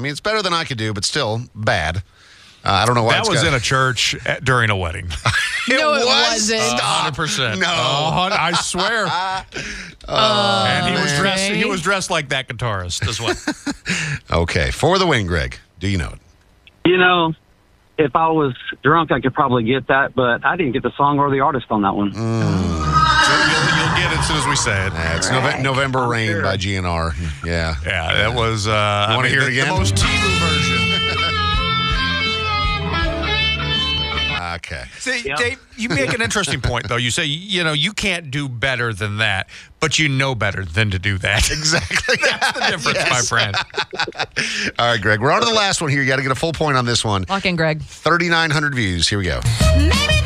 mean, it's better than I could do, but still bad. I don't know why That was in a church during a wedding. No, it wasn't. Stop. 100%. No. I swear. And he was dressed like that guitarist as well. Okay, for the win, Greg. Do you know it? You know, if I was drunk, I could probably get that, but I didn't get the song or the artist on that one. You'll get it as soon as we say it. It's November Rain by GNR. Yeah. Yeah, that was... You want to hear it again? The most Timu version. Okay. See, Dave, you make an interesting point, though. You say, you can't do better than that, but you know better than to do that. Exactly. That's the difference, my friend. All right, Greg. We're on to the last one here. You got to get a full point on this one. Lock in, Greg. 3,900 views. Here we go. Maybe